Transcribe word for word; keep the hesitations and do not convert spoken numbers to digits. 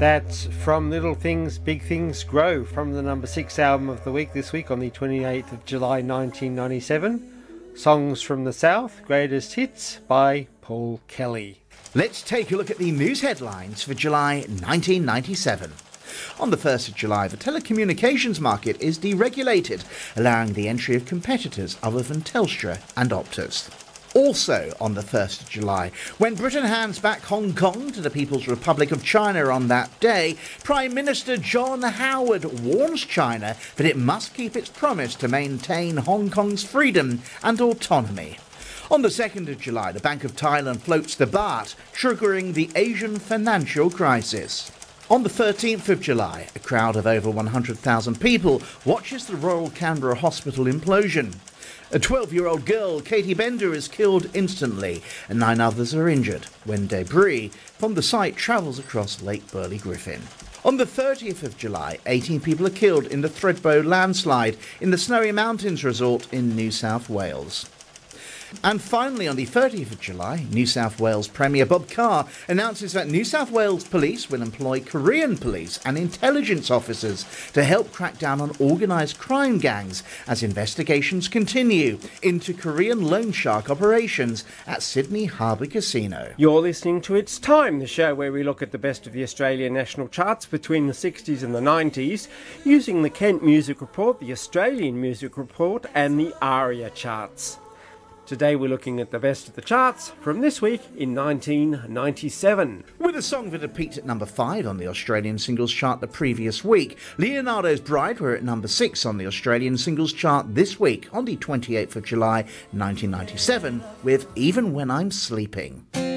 That's From Little Things, Big Things Grow, from the number six album of the week this week on the twenty-eighth of July nineteen ninety-seven. Songs from the South, Greatest Hits by Paul Kelly. Let's take a look at the news headlines for July nineteen ninety-seven. On the first of July, the telecommunications market is deregulated, allowing the entry of competitors other than Telstra and Optus. Also on the first of July, when Britain hands back Hong Kong to the People's Republic of China on that day, Prime Minister John Howard warns China that it must keep its promise to maintain Hong Kong's freedom and autonomy. On the second of July, the Bank of Thailand floats the baht, triggering the Asian financial crisis. On the thirteenth of July, a crowd of over one hundred thousand people watches the Royal Canberra Hospital implosion. A twelve-year-old girl, Katie Bender, is killed instantly, and nine others are injured when debris from the site travels across Lake Burley Griffin. On the thirtieth of July, eighteen people are killed in the Thredbo landslide in the Snowy Mountains resort in New South Wales. And finally, on the thirtieth of July, New South Wales Premier Bob Carr announces that New South Wales Police will employ Korean police and intelligence officers to help crack down on organised crime gangs as investigations continue into Korean loan shark operations at Sydney Harbour Casino. You're listening to It's Time, the show where we look at the best of the Australian national charts between the sixties and the nineties, using the Kent Music Report, the Australian Music Report and the ARIA charts. Today we're looking at the best of the charts from this week in nineteen ninety-seven. With a song that had peaked at number five on the Australian singles chart the previous week, Leonardo's Bride were at number six on the Australian singles chart this week on the twenty-eighth of July nineteen ninety-seven with Even When I'm Sleeping.